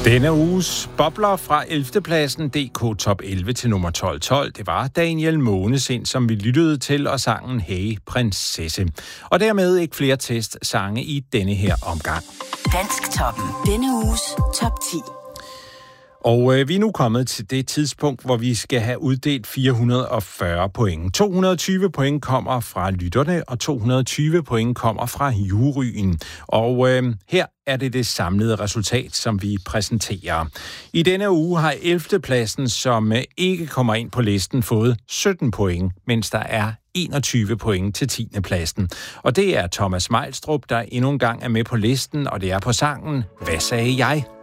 Denne uges bobler fra 11. pladsen DK Top 11 til nummer 12. Det var Daniel Månesind, som vi lyttede til, og sangen Hey Prinsesse. Og dermed ikke flere testsange i denne her omgang. Dansktoppen. Denne uges top 10. Og vi er nu kommet til det tidspunkt, hvor vi skal have uddelt 440 point. 220 point kommer fra lytterne, og 220 point kommer fra juryen. Og her er det samlede resultat, som vi præsenterer. I denne uge har 11. pladsen, som ikke kommer ind på listen, fået 17 point, mens der er 21 point til 10. pladsen. Og det er Thomas Meilstrup, der endnu en gang er med på listen, og det er på sangen Hvad sagde jeg?